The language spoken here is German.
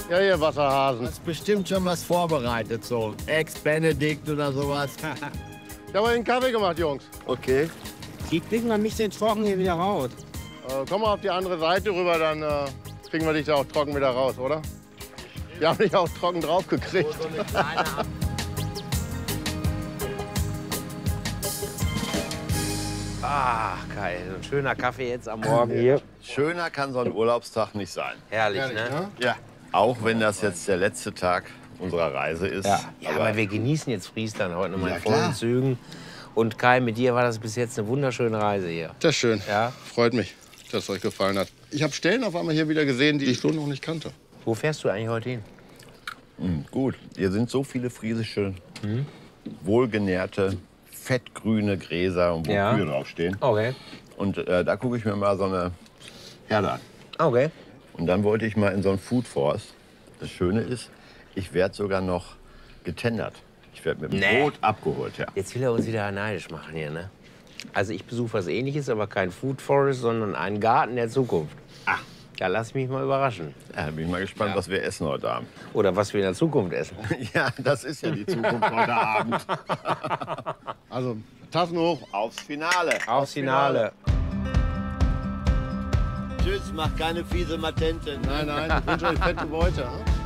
Ja, ihr Wasserhasen. Du hast bestimmt schon was vorbereitet, so Ex-Benedict oder sowas. Ich habe euch einen Kaffee gemacht, Jungs. Okay. Die kriegen wir nicht den Trocken hier wieder raus. Komm mal auf die andere Seite rüber, dann kriegen wir dich da auch trocken wieder raus, oder? Wir haben dich auch trocken draufgekriegt. Ah, geil. So ein schöner Kaffee jetzt am Morgen hier. Schöner kann so ein Urlaubstag nicht sein. Herrlich, ne? Ja. Auch wenn das jetzt der letzte Tag unserer Reise ist. Ja, aber wir genießen jetzt Friesland heute noch mal in vollen Zügen. Und Kai, mit dir war das bis jetzt eine wunderschöne Reise hier. Das ist schön. Ja? Freut mich, dass es euch gefallen hat. Ich habe Stellen auf einmal hier wieder gesehen, die ich so noch nicht kannte. Wo fährst du eigentlich heute hin? Gut, hier sind so viele friesische, wohlgenährte, fettgrüne Gräser, wo Kühe draufstehen. Okay. Und da gucke ich mir mal so eine Herde an. Okay. Und dann wollte ich mal in so einen Food Force. Das Schöne ist, ich werde sogar noch getendert. Ich werde mit dem Boot abgeholt, ja. Jetzt will er uns wieder neidisch machen hier, ne? Also ich besuche was Ähnliches, aber kein Food Forest, sondern einen Garten der Zukunft. Ah. Ja, lass mich mal überraschen. Ja, bin ich mal gespannt, was wir essen heute Abend. Oder was wir in der Zukunft essen. Ja, das ist ja die Zukunft heute Abend. Also, Tassen hoch. Aufs Finale. Aufs Finale. Tschüss, mach keine fiese Matente. Nein, nein, ich wünsche euch fette Beute.